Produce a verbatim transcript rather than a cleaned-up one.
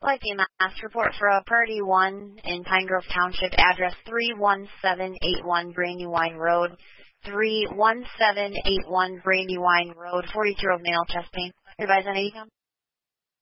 Like the master report for a Party one in Pine Grove Township, address three one seven eight one Brandywine Road, three one seven eight one Brandywine Road, forty-two-year-old male, chest pain. Advise on A D C O M?